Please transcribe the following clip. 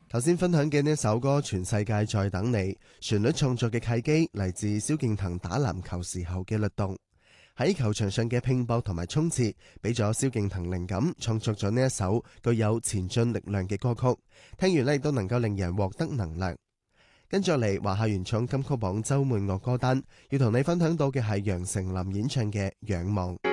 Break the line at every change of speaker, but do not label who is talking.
頭先分享嘅呢一首歌《全世界在等你》，旋律創作嘅契機嚟自蕭敬騰打籃球時候嘅律動，喺球場上嘅拼搏同埋衝刺，俾咗蕭敬騰靈感，創作咗呢一首具有前進力量嘅歌曲。聽完呢，亦都能夠令人獲得能量。跟住嚟，華夏原創金曲榜周末樂歌單，要同你分享到嘅係楊丞琳演唱嘅《仰望》。